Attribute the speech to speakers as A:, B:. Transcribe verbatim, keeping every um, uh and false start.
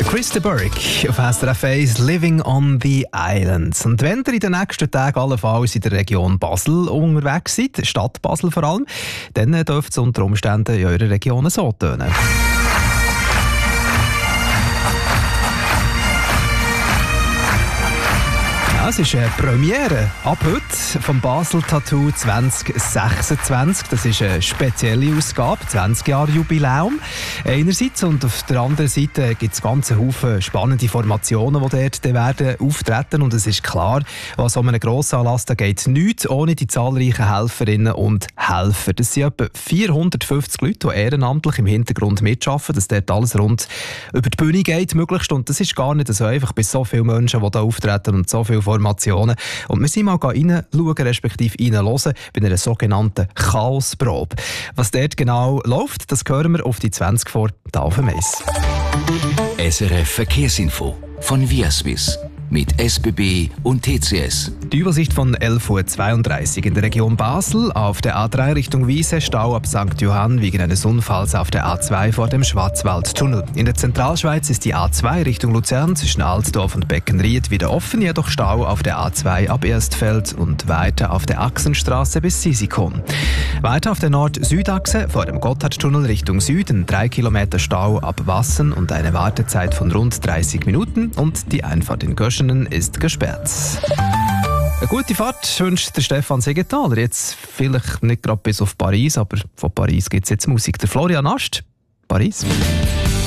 A: Chris de Burgh auf S R F eins «Living on the Island». Und wenn ihr in den nächsten Tagen allenfalls in der Region Basel unterwegs seid, Stadt Basel vor allem, dann dürfte es unter Umständen in eurer Region so tönen. Es ist eine Premiere ab heute vom Basel Tattoo zwanzig sechsundzwanzig. Das ist eine spezielle Ausgabe, zwanzig Jahre Jubiläum. Einerseits und auf der anderen Seite gibt es ganz Haufen spannende Formationen, die dort werden auftreten. Und es ist klar, was um einen Grossanlass da geht nichts ohne die zahlreichen Helferinnen und Helfer. Das sind etwa vierhundertfünfzig Leute, die ehrenamtlich im Hintergrund mitarbeiten, dass dort alles rund über die Bühne geht, möglichst. Und das ist gar nicht so einfach bei so vielen Menschen, die da auftreten und so viele Formationen. Und wir sind mal reinschauen, respektive reinhören, bei einer sogenannten Chaosprobe. Was dort genau läuft, das hören wir auf die zwanzig vor, da auf dem Eis.
B: S R F Verkehrsinfo von Viaswiss mit S B B und T C S.
A: Die Übersicht von elf Uhr zweiunddreißig in der Region Basel. Auf der A drei Richtung Wiese Stau ab Sankt Johann wegen eines Unfalls auf der A zwei vor dem Schwarzwaldtunnel. In der Zentralschweiz ist die A zwei Richtung Luzern zwischen Altdorf und Beckenried wieder offen, jedoch Stau auf der A zwei ab Erstfeld und weiter auf der Achsenstraße bis Sisikon. Weiter auf der Nord-Süd-Achse vor dem Gotthardtunnel Richtung Süden drei Kilometer Stau ab Wassen und eine Wartezeit von rund dreißig Minuten und die Einfahrt in Göschenen ist gesperrt. Eine gute Fahrt wünscht der Stefan Siegenthaler. Jetzt vielleicht nicht gerade bis auf Paris, aber von Paris gibt es jetzt Musik. Der Florian Ast, Paris.